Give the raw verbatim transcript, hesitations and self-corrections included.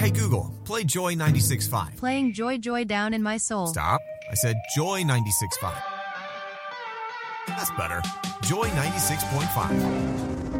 Hey, Google, play Joy ninety-six point five. Playing Joy Joy down in my soul. Stop. I said Joy ninety-six point five. That's better. Joy ninety-six point five.